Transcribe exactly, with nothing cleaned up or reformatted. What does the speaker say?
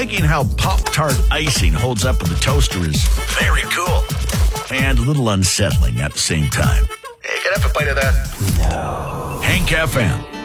thinking how Pop-Tart icing holds up in the toaster is very cool and a little unsettling at the same time. Hey, can I have a bite of that? Hank F M.